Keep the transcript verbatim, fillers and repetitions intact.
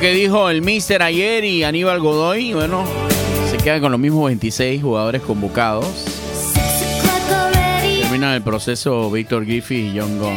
que dijo el míster ayer y Aníbal Godoy. Bueno, se quedan con los mismos veintiséis jugadores convocados. Terminan el proceso Víctor Griffith y John Gong.